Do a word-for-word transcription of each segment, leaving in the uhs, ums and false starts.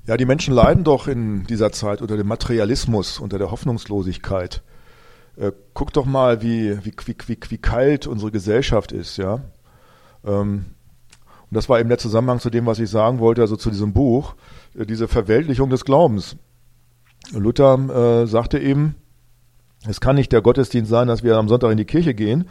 Ja, die Menschen leiden doch in dieser Zeit unter dem Materialismus, unter der Hoffnungslosigkeit. Äh, guck doch mal, wie, wie, wie, wie, wie kalt unsere Gesellschaft ist, ja. Ähm, und das war eben der Zusammenhang zu dem, was ich sagen wollte, also zu diesem Buch, äh, diese Verweltlichung des Glaubens. Luther äh, sagte eben, es kann nicht der Gottesdienst sein, dass wir am Sonntag in die Kirche gehen,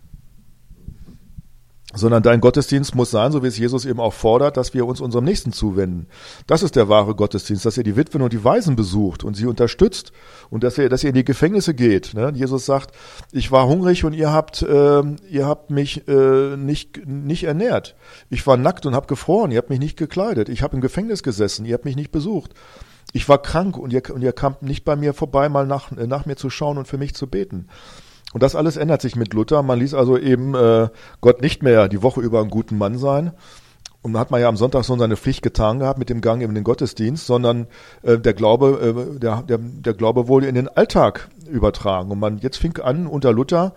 sondern dein Gottesdienst muss sein, so wie es Jesus eben auch fordert, dass wir uns unserem Nächsten zuwenden. Das ist der wahre Gottesdienst, dass ihr die Witwen und die Waisen besucht und sie unterstützt und dass ihr, dass ihr in die Gefängnisse geht. Ne? Jesus sagt, ich war hungrig und ihr habt, äh, ihr habt mich äh, nicht, nicht ernährt. Ich war nackt und hab gefroren, ihr habt mich nicht gekleidet. Ich habe im Gefängnis gesessen, ihr habt mich nicht besucht. Ich war krank und ihr, und ihr kamt nicht bei mir vorbei, mal nach, nach mir zu schauen und für mich zu beten. Und das alles ändert sich mit Luther. Man ließ also eben äh, Gott nicht mehr die Woche über einen guten Mann sein. Und dann hat man ja am Sonntag so seine Pflicht getan gehabt mit dem Gang in den Gottesdienst, sondern äh, der Glaube, äh, der, der, der Glaube wurde in den Alltag übertragen. Und man jetzt fing an unter Luther,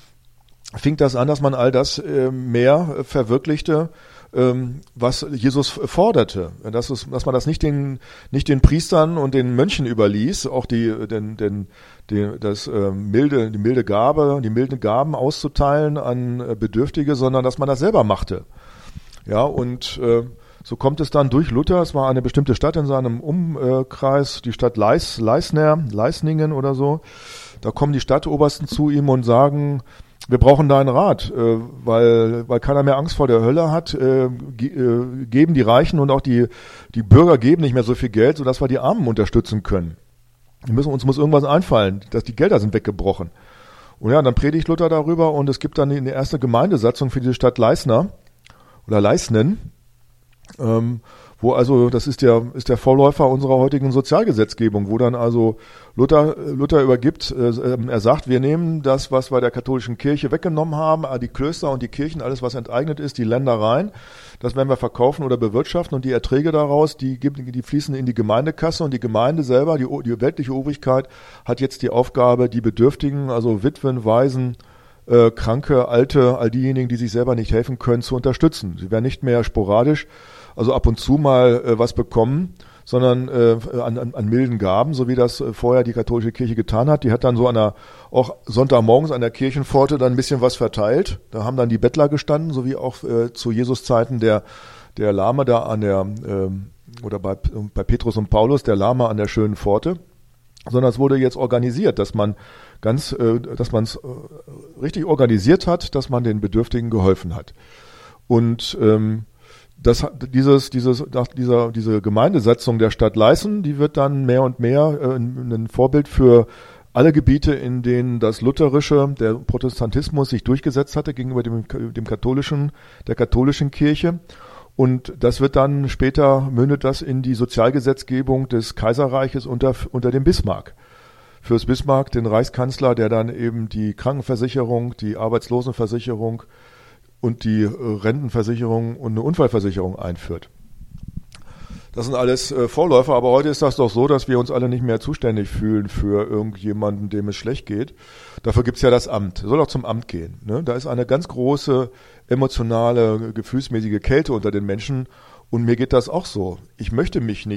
fing das an, dass man all das äh, mehr äh, verwirklichte, ähm, was Jesus forderte. Dass, es, dass man das nicht den, nicht den Priestern und den Mönchen überließ, auch die, den, den, die, das äh, milde, die milde Gabe, die milden Gaben auszuteilen an äh, Bedürftige, sondern dass man das selber machte. Ja, und äh, so kommt es dann durch Luther. Es war eine bestimmte Stadt in seinem Umkreis, die Stadt Leis, Leisner, Leisningen oder so. Da kommen die Stadtobersten zu ihm und sagen, wir brauchen deinen Rat, äh, weil, weil keiner mehr Angst vor der Hölle hat, äh, ge, äh, geben die Reichen und auch die, die Bürger geben nicht mehr so viel Geld, sodass wir die Armen unterstützen können. Wir müssen, uns muss irgendwas einfallen, dass die Gelder sind weggebrochen. Und ja, dann predigt Luther darüber und es gibt dann die erste Gemeindesatzung für diese Stadt Leisner oder Leisnen, ähm, wo also, das ist der, ist der Vorläufer unserer heutigen Sozialgesetzgebung, wo dann also Luther, Luther übergibt, äh, er sagt, wir nehmen das, was wir der katholischen Kirche weggenommen haben, die Klöster und die Kirchen, alles was enteignet ist, die Ländereien, das werden wir verkaufen oder bewirtschaften und die Erträge daraus, die, die fließen in die Gemeindekasse und die Gemeinde selber, die, die weltliche Obrigkeit hat jetzt die Aufgabe, die Bedürftigen, also Witwen, Waisen, äh, Kranke, Alte, all diejenigen, die sich selber nicht helfen können, zu unterstützen. Sie werden nicht mehr sporadisch, also ab und zu mal äh, was bekommen, sondern äh, an, an, an milden Gaben, so wie das äh, vorher die katholische Kirche getan hat. Die hat dann so an der, auch Sonntagmorgens an der Kirchenpforte dann ein bisschen was verteilt. Da haben dann die Bettler gestanden, so wie auch äh, zu Jesus Zeiten der, der Lahme da an der, äh, oder bei, bei Petrus und Paulus, der Lahme an der schönen Pforte. Sondern es wurde jetzt organisiert, dass man ganz, äh, dass man es äh, richtig organisiert hat, dass man den Bedürftigen geholfen hat. Und ähm, Das, dieses, dieses, dieser, diese Gemeindesatzung der Stadt Leißen, die wird dann mehr und mehr äh, ein Vorbild für alle Gebiete, in denen das Lutherische, der Protestantismus sich durchgesetzt hatte gegenüber dem, dem katholischen, der katholischen Kirche. Und das wird dann später, mündet das in die Sozialgesetzgebung des Kaiserreiches unter, unter dem Bismarck. Fürst Bismarck, den Reichskanzler, der dann eben die Krankenversicherung, die Arbeitslosenversicherung und die Rentenversicherung und eine Unfallversicherung einführt. Das sind alles äh, Vorläufer, aber heute ist das doch so, dass wir uns alle nicht mehr zuständig fühlen für irgendjemanden, dem es schlecht geht. Dafür gibt's ja das Amt. Soll auch zum Amt gehen. Ne? Da ist eine ganz große emotionale, gefühlsmäßige Kälte unter den Menschen und mir geht das auch so. Ich möchte mich nicht